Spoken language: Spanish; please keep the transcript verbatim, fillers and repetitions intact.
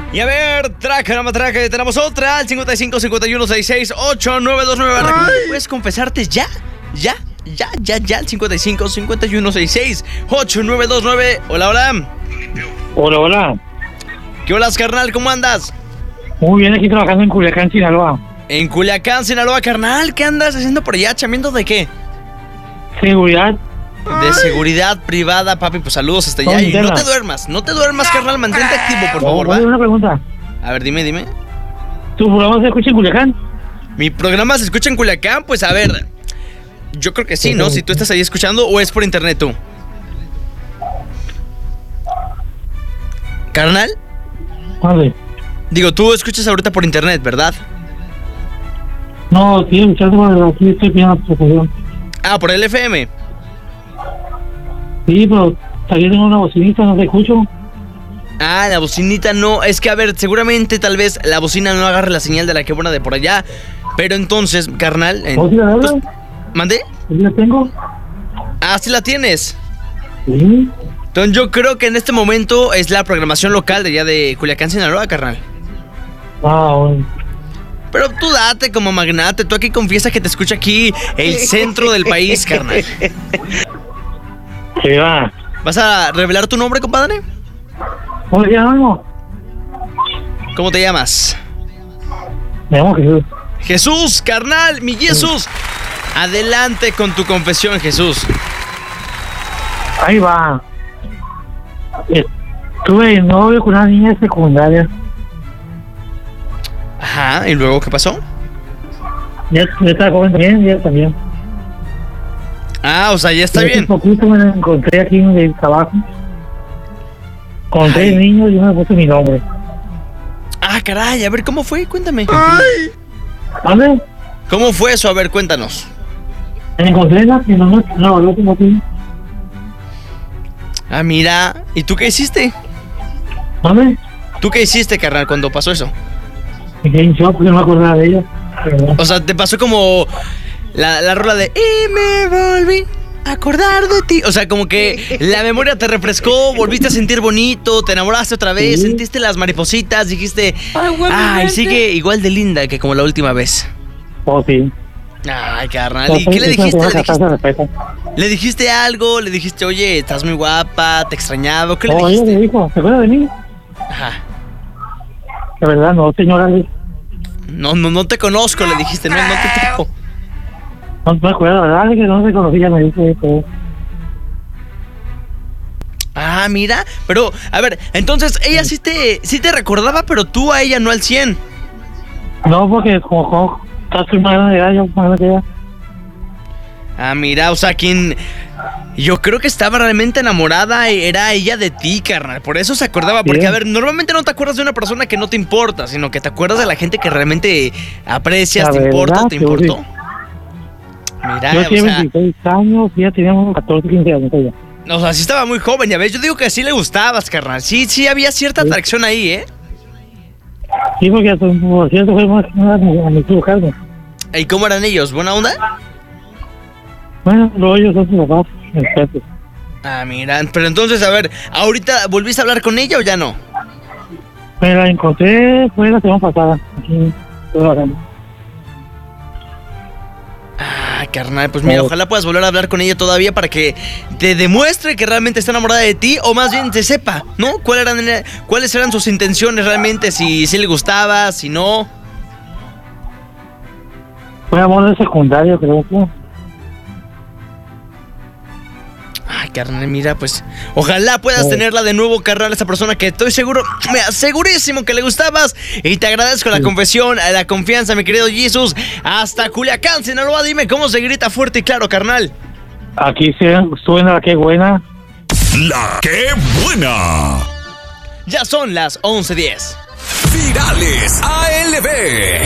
Y a ver, traca, no matraca, tenemos otra al cincuenta y cinco, cincuenta y uno, sesenta y seis, ochenta y nueve veintinueve. ¿Puedes confesarte ya? ¿Ya? Ya, ya, ya, al cincuenta y cinco, cincuenta y uno, sesenta y seis, ochenta y nueve veintinueve. Hola, hola. Hola, hola. ¿Qué hola, carnal? ¿Cómo andas? Muy bien, aquí trabajando en Culiacán, Sinaloa. En Culiacán, Sinaloa, carnal. ¿Qué andas haciendo por allá? ¿Chamiendo de qué? Seguridad. De seguridad privada, papi. Pues saludos hasta allá. Y no te duermas, no te duermas, carnal. Mantente activo, por favor, ¿va? Una pregunta. A ver, dime, dime. ¿Tu programa se escucha en Culiacán? ¿Mi programa se escucha en Culiacán? Pues a ver, yo creo que sí, ¿no? Si tú estás ahí escuchando, ¿o es por internet tú? ¿Carnal? Vale. Digo, tú escuchas ahorita por internet, ¿verdad? No, sí, escuchando, aquí estoy pidiendo la presentación. Ah, por el F M. Sí, pero también tengo una bocinita, no te escucho. Ah, la bocinita no. Es que, a ver, seguramente tal vez la bocina no agarre la señal de la que buena de por allá. Pero entonces, carnal... En, ¿Vos sí la pues, hablas? ¿Mandé? ¿Sí la tengo? Ah, ¿sí la tienes? Sí. Entonces yo creo que en este momento es la programación local de allá de Culiacán, Sinaloa, carnal. Ah, bueno. Pero tú date como magnate, tú aquí confiesa que te escucha aquí el centro del país, carnal. Sí, va. ¿Vas a revelar tu nombre, compadre? ¿Cómo te llamas? ¿Cómo te llamas? Me llamo Jesús. Jesús, carnal, mi Jesús. Adelante con tu confesión, Jesús. Ahí va. Estuve de novio con una niña de secundaria. Ajá, ¿y luego qué pasó? Ya, ya estaba joven también, ya también. Ah, o sea, ya está y hace bien. poquito me la encontré aquí en el trabajo. Con Ay. tres niños y uno me puso mi nombre. Ah, caray, a ver, ¿cómo fue? Cuéntame. ¿Dónde? ¿Cómo fue eso? A ver, cuéntanos. Me encontré en la que no, no, no, no tengo aquí. Ah, mira, ¿y tú qué hiciste? ¿Dónde? ¿Tú qué hiciste, carnal, cuando pasó eso? Me quedé en shock porque no me acordaba de ella. Pero, O sea, te pasó como la, la rola de Y me volví a acordar de ti. O sea, como que la memoria te refrescó, volviste a sentir bonito, te enamoraste otra vez, Sí. sentiste las maripositas, dijiste, ay, sigue igual de linda que como la última vez. oh, sí. Ay, carnal, ¿y qué le dijiste? ¿Le dijiste, ¿Le dijiste algo? ¿Le dijiste, oye, estás muy guapa, te extrañaba? ¿Qué le Oh, ella dijiste? me dijo, ¿se acuerda de mí? Ajá. La verdad, no, señora. No, no, no te conozco, le dijiste, no, no te toco. No me acuerdo, la verdad, que no se conocía, me dijo eso. Ah, mira, pero, a ver, entonces ella sí te, sí te recordaba, pero tú a ella no al cien. No, porque como, como estás más grande de edad, yo más grande que ella. Ah, mira, o sea, quien... Yo creo que estaba realmente enamorada era ella de ti, carnal. Por eso se acordaba, porque, a ver, normalmente no te acuerdas de una persona que no te importa, sino que te acuerdas de la gente que realmente aprecias, La te verdad, importa, te sí, importó. sí. Mira, Yo o tenía sea, veintiséis años, ya teníamos catorce, quince años ella. o sea, sí estaba muy joven, ya ves, yo digo que sí le gustabas, carnal. Sí, sí había cierta Sí. atracción ahí, ¿eh? Sí, porque por cierto fue más que nada a mi- a mi tío Carlos. ¿Y cómo eran ellos? ¿Buena onda? Bueno, luego ellos son sus papás, expertos. Ah, mira, pero entonces, a ver, ¿ahorita volviste a hablar con ella o ya no? Me la encontré, fue la semana pasada, aquí, trabajando. Ah, carnal, pues mira, Oh. ojalá puedas volver a hablar con ella todavía para que te demuestre que realmente está enamorada de ti, o más bien te sepa, ¿no? ¿Cuál eran, ¿Cuáles eran sus intenciones realmente? Si, si le gustaba, si no. Fue amor de secundario, creo que. Ay, carnal, mira, pues ojalá puedas Oh. tenerla de nuevo, carnal, esa persona que estoy seguro, mira, segurísimo que le gustabas. Y te agradezco la Sí. confesión, la confianza, mi querido Jesús. Hasta Culiacán, Sinaloa, dime cómo se grita fuerte y claro, carnal. Aquí se suena la que buena. La que buena. Ya son las once diez. Virales A L B.